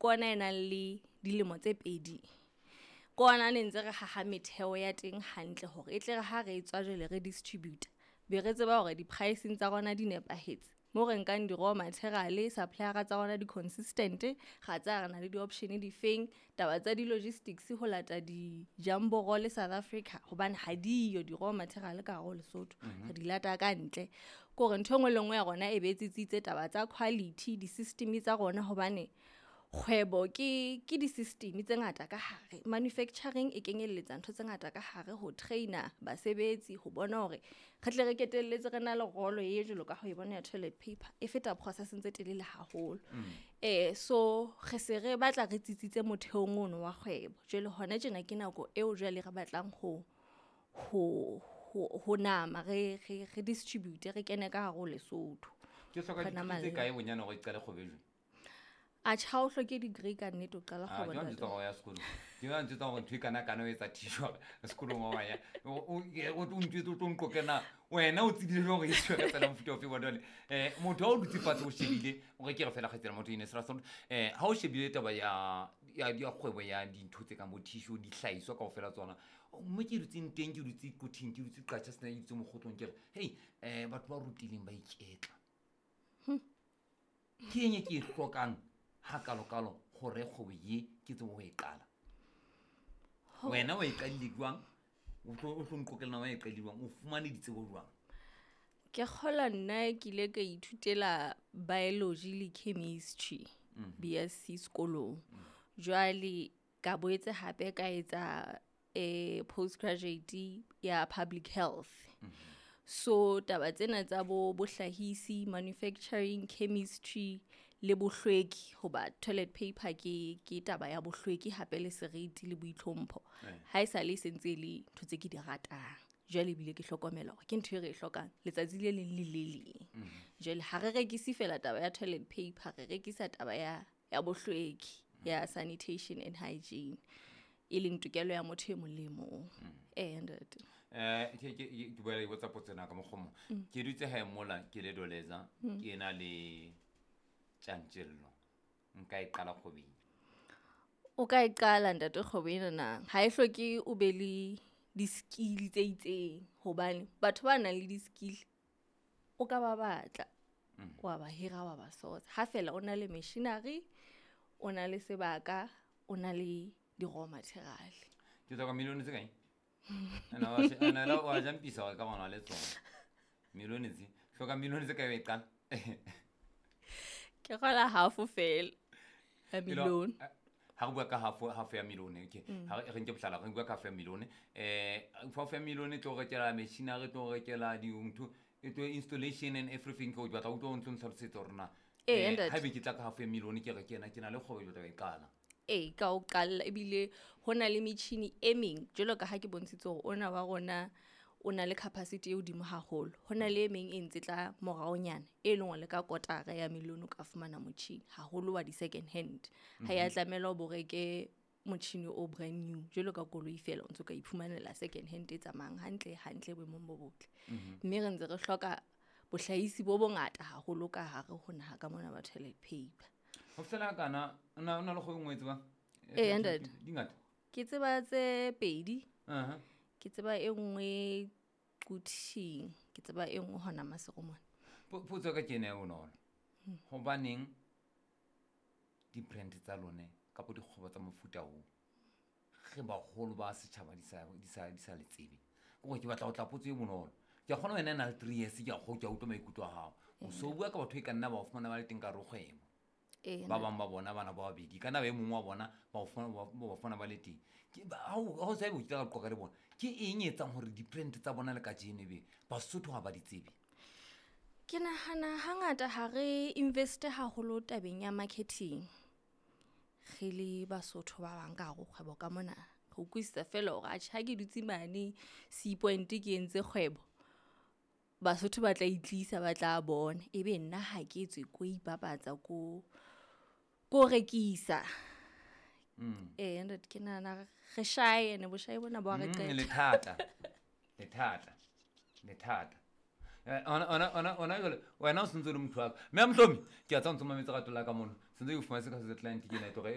ona ena le dilemo tse 2 kona ne ntse re haha metheo ya teng hantle hore e tle re ha re etswa jele re distributor be re tseba hore di pricing tsa rona di nepahetse mo re nkang di raw material supplier tsa rona di consistent ga tsa re na le di option di feng taba tsa di logistics ho lata di jumbo roll South Africa hobane ha di yo di raw material ka go Lesotho re di lata ka ntle go re nthongwe lengwe ya rona e betsitsitse taba tsa quality di system tsa rona hobane kgwebo ke di system tse ngata ka hare manufacturing e kenyeletsa ntho tse ngata ka hare ho trainer basebetsi ho bona hore re tle re ketelletse re na le rolo e jelo ka ho e bona ya toilet paper e feta processing tse telele haholo so re se re batla re tsitsitse motheong ono wa kgwebo jelo hona tjena ke nako eo jale re batlang ho nama re distribute re kene ka hare ho Lesotho ke hloka ditse kae bonyana go iqale kgwebo a chao hloke degree ka nnete o qala kgwebo nna tlo ya sekolo ke ba ntse go thwikana kana o etsa tishwa sekolong wa ya o ntse o tlonqokena wena o tsibile go itshwa ka tsela mfuta ofe bodole motho o dutse fatshe o shebile o re ke re fela kgatsela motho ine sera ha o shebile taba ya kgwebo ya dintho tse ka mo tissue di hlaiswa ka ofela tsona mo ke dutse nteng ke dutse kothing ke dutse qacha sena ditse mo gotlong ke re hey batho ba rutileng ba iketla ke eng ke hlokang ha kalo gore go ye ke tse mo e qala wena o e qadile jwang o tlonqokelana wa e qadilwang o fumane ditsebo jwang ke khola nna ke ile ka ithutela biology le chemistry BSc sekolong jwale ka boetse hape ka etsa postgraduate ya public health so taba tsena tsa bohlahisi manufacturing chemistry le bohlweki hoba toilet paper ke taba ya bohlweki hape le seriti le boitlhompho ha isa le sentse le thotse ke di ratang jwale bile ke hlokomela hore ke ntho e re hlokang letsatsi le leng le le leng jwale ha re rekise fela taba ya toilet paper re rekisa taba ya bohlweki ya sanitation and hygiene e leng tokelo ya motho e molemo ke boela e botsa potsena ka mogomo ke dutse ha mola ke le doleza ke na le tjantjello nka e qala kgobeng o ka e qala ntate kgobeng na ha e hloke o be le di-skill tse itseng hobane batho ba nang le di-skill o ka ba batla wa ba hira wa ba sotsa ha fela o na le machinery o na le sebaka o na le di raw material ke tsa ka milione tse kae ana la wa jampisa ka bona le tsona milione tse hloka milione tse kae e qala ke gola half fela a milione ha bua ka half ya milione ke ha re nke bohlala re bua ka half ya milione half ya milione tlo rekela machinery tlo rekela di ntho to installation and everything go batla o tlo ntlo ntlhalosetsa rona ha be ke tla ka half ya milione ke re ke na le kgwebo tla e qala ka o qalla ebile hona le metjhini e meng jelo ka ha ke bontshitse hore ona wa rona o na le capacity e hodimo haholo hona le emeng e ntse tla moraonyana e lengwe le ka kotara ya milione ka fumana motjhini haholo wa di second hand ha ya tlamela o boreke motjhini o brand new jelo ka koloi fela o ntse ka iphumanela second hand e tsamang hantle boemong bo botle mme re ntse re hloka bohlahisi bo bongata haholo ka hare hona ha ka mona ba toilet paper ho fela kana na le go ngwetse ba dingata ke tseba tse 2 ke tseba e nngwe kuthing ke tseba e nngwe hona maseromone potso ka kene o nona ho baneng di brand tsa lone ka po di kgoba tsa mofuta o ge ba holo ba setjhaba di sa le tsebe go ke batla go tla potso e bonolo ke gona wena na 3 years ke go ke auto maikutlo a hao o so bua ka batho e ka nna ba ofumana ba le teng ka ro kgwebo ba bang ba bona bana ba babedi kana ba mongwe wa bona ba fona ba le teng ke ha o sa bo tla qoka le bona ke eng etsang hore di brand tsa bona le ka jenebe ba sotho ha ba di tsebe ke nahana hangata ha re invest haholo tabeng ya marketing re le basotho ba bang ka go kgwebo ka mona go kwisa fela hore a tjha ke dutse mane C point ke entse kgwebo basotho ba tla itlisa ba tla bona ebe nna ha ke tswe go ipapatsa go rekisa and ke nana re shaye ne bo shaye bona ba re qeta le thata ona wena o sentse le motho wa ka mme a mhlomi ke a tsantse mametsa ga tola ka mono sentse o fumane se ka se client ke na